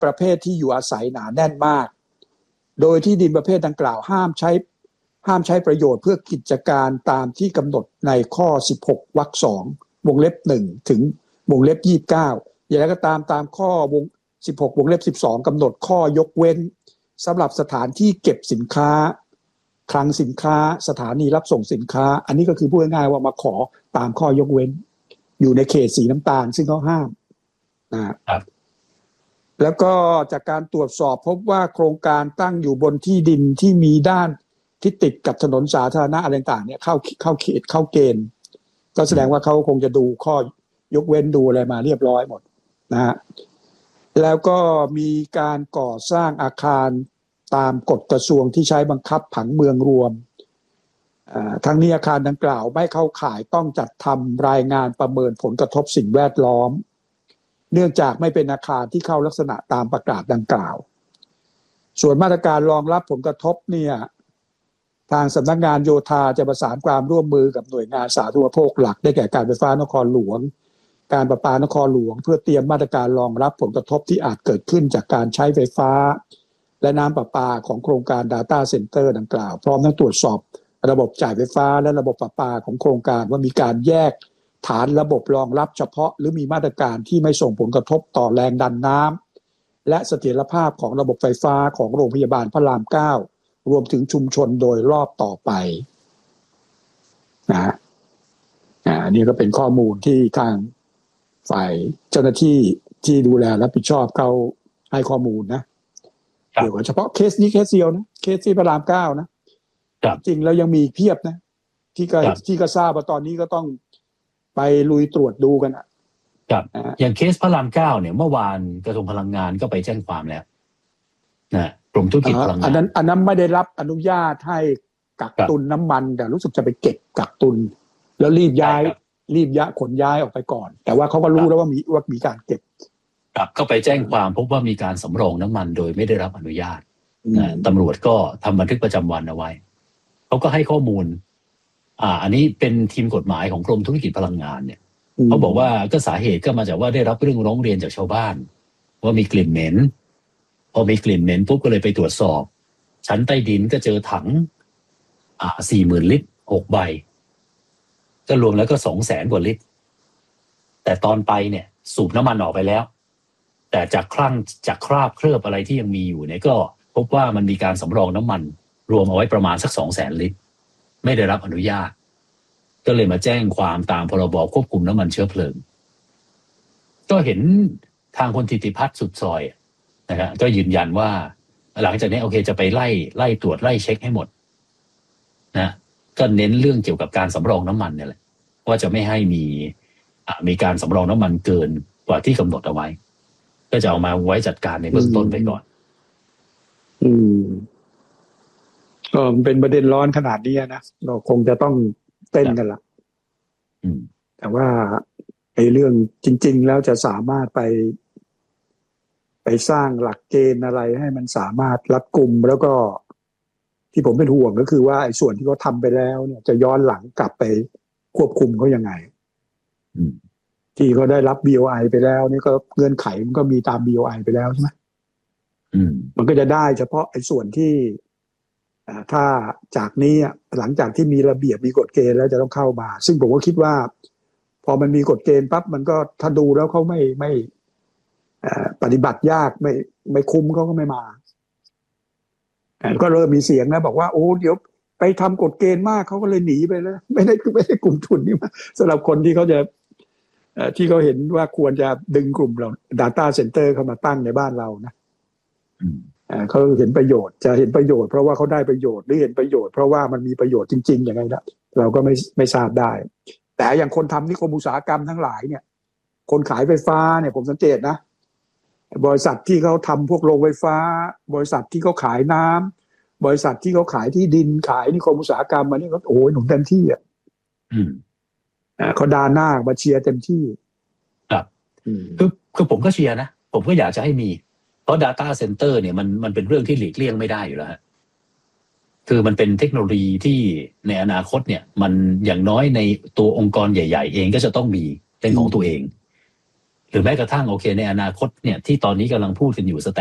ประเภทที่อยู่อาศัยหนาแน่นมากโดยที่ดินประเภทดังกล่าวห้ามใช้ประโยชน์เพื่อกิจการตามที่กำหนดในข้อ16วรรค2วงเล็บ1ถึงวงเล็บ29อย่างไรก็ตามข้อวง16วงเล็บ12กำหนดข้อยกเว้นสำหรับสถานที่เก็บสินค้าคลังสินค้าสถานีรับส่งสินค้าอันนี้ก็คือพูดง่ายๆว่ามาขอตามข้อยกเว้นอยู่ในเขตสีน้ำตาลซึ่งเขาห้ามนะครับแล้วก็จากการตรวจสอบพบว่าโครงการตั้งอยู่บนที่ดินที่มีด้านที่ติดกับถนนสาธารณะอะไรต่างๆเนี่ยเข้าเขตเข้าเกณฑ์ก็แสดงว่าเขาคงจะดูข้อยกเว้นดูอะไรมาเรียบร้อยหมดนะฮะแล้วก็มีการก่อสร้างอาคารตามกฎกระทรวงที่ใช้บังคับผังเมืองรวมทั้งนี้อาคารดังกล่าวไม่เข้าข่ายต้องจัดทำรายงานประเมินผลกระทบสิ่งแวดล้อมเนื่องจากไม่เป็นอาคารที่เข้าลักษณะตามประกาศดังกล่าวส่วนมาตรการรองรับผลกระทบเนี่ยทางสำนักงานโยธาจะประสานความร่วมมือกับหน่วยงานสาธารณูปโภคหลักได้แก่การไฟฟ้านครหลวงการประปานครหลวงเพื่อเตรียมมาตรการรองรับผลกระทบที่อาจเกิดขึ้นจากการใช้ไฟฟ้าและน้ำประปาของโครงการ Data Center ดังกล่าวพร้อมทั้งตรวจสอบระบบจ่ายไฟฟ้าและระบบประปาของโครงการว่ามีการแยกฐานระบบรองรับเฉพาะหรือมีมาตรการที่ไม่ส่งผลกระทบต่อแรงดันน้ำและเสถียรภาพของระบบไฟฟ้าของโรงพยาบาลพระราม9รวมถึงชุมชนโดยรอบต่อไปนะนี่ก็เป็นข้อมูลที่ทางฝ่ายเจ้าหน้าที่ที่ดูแลรับผิดชอบเขาให้ข้อมูลนะเกี่ยวกับเฉพาะเคสนี้เคสเดียวนะเคสที่พระราม9นะจริงแล้วยังมีเพียบนะที่ก็ทราบว่าตอนนี้ก็ต้องไปลุยตรวจดูกันครับอย่างเคสพระราม9เนี่ยเมื่อวานกระทรวงพลังงานก็ไปแจ้งความแล้วนะกรมธุรกิจพลังงานอันนั้นไม่ได้รับอนุญาตให้กักตุนน้ำมันแต่รู้สึกจะไปเก็บกักตุนแล้วรีบขนย้ายออกไปก่อนแต่ว่าเขาก็รู้แล้วว่ามีการเก็บครับก็ไปแจ้งความพบว่ามีการสำรองน้ำมันโดยไม่ได้รับอนุญาตตำรวจก็ทำบันทึกประจำวันเอาไว้เขาก็ให้ข้อมูลอันนี้เป็นทีมกฎหมายของกรมธุรกิจพลังงานเนี่ยเขาบอกว่าก็สาเหตุก็มาจากว่าได้รับเรื่องร้องเรียนจากชาวบ้านว่ามีกลิ่นเหม็นพอมีกลิ่นเหม็นปุ๊บก็เลยไปตรวจสอบชั้นใต้ดินก็เจอถัง40,000 ลิตร6 ใบก็รวมแล้วก็ 200,000 กว่าลิตรแต่ตอนไปเนี่ยสูบน้ำมันออกไปแล้วแต่จากคราบเคลือบอะไรที่ยังมีอยู่เนี่ยก็พบว่ามันมีการสำรองน้ำมันรวมเอาไว้ประมาณสัก 200,000 ลิตรไม่ได้รับอนุญาตก็เลยมาแจ้งความตามพรบควบคุมน้ำมันเชื้อเพลิงก็เห็นทางคุณธิติพัฒน์สุดซอยนะครับก็ยืนยันว่าหลังจากนี้โอเคจะไปไล่ตรวจไล่เช็คให้หมดนะก็เน้นเรื่องเกี่ยวกับการสำรองน้ำมันเนี่ยแหละว่าจะไม่ให้มีการสำรองน้ำมันเกินกว่าที่กำหนดเอาไว้ก็จะเอามาไว้จัดการในเบื้องต้นไปก่อนก็เป็นประเด็นร้อนขนาดนี้นะเราคงจะต้องเต้นกันละแต่ว่าไอ้เรื่องจริงๆแล้วจะสามารถไปสร้างหลักเกณฑ์อะไรให้มันสามารถรัดกุมแล้วก็ที่ผมเป็นห่วงก็คือว่าไอ้ส่วนที่เขาทำไปแล้วเนี่ยจะย้อนหลังกลับไปควบคุมเขายังไงที่เขาได้รับ BOI ไปแล้วนี่ก็เงื่อนไขมันก็มีตาม BOI ไปแล้วใช่ไหมมันก็จะได้เฉพาะไอ้ส่วนที่ถ้าจากนี้หลังจากที่มีระเบียบมีกฎเกณฑ์แล้วจะต้องเข้ามาซึ่งผมก็คิดว่าพอมันมีกฎเกณฑ์ปั๊บมันก็ถ้าดูแล้วเขาไม่ปฏิบัติยากไม่คุ้มเขาก็ไม่มาก็เริ่มมีเสียงนะบอกว่าโอ้เดี๋ยวไปทำกฎเกณฑ์มากเขาก็เลยหนีไปแล้วไม่ได้กลุ่มทุนนี่มาสำหรับคนที่เขาจะที่เขาเห็นว่าควรจะดึงกลุ่มเรา Data Center เข้ามาตั้งในบ้านเรานะเขาเห็นประโยชน์จะเห็นประโยชน์เพราะว่าเขาได้ประโยชน์หรือเห็นประโยชน์เพราะว่ามันมีประโยชน์จริงๆอย่างไรนะเราก็ไม่ทราบได้แต่อย่างคนทำนิคมอุตสาหกรรมทั้งหลายเนี่ยคนขายไฟฟ้าเนี่ยผมสังเกตนะบริษัทที่เขาทำพวกโรงไฟฟ้าบริษัทที่เขาขายน้ำบริษัทที่เขาขายที่ดินขายนิคมอุตสาหกรรมมานี่เขาโอ้ยหนุนเต็มที่เขาดาหน้ามาเชียร์เต็มที่ครับคือผมก็เชียร์นะผมก็อยากจะให้มีเพราะ Data Center เนี่ยมันเป็นเรื่องที่หลีกเลี่ยงไม่ได้อยู่แล้วฮะคือมันเป็นเทคโนโลยีที่ในอนาคตเนี่ยมันอย่างน้อยในตัวองค์กรใหญ่ๆเองก็จะต้องมีเป็นของตัวเองหรือแม้กระทั่งโอเคในอนาคตเนี่ยที่ตอนนี้กำลังพูดกันอยู่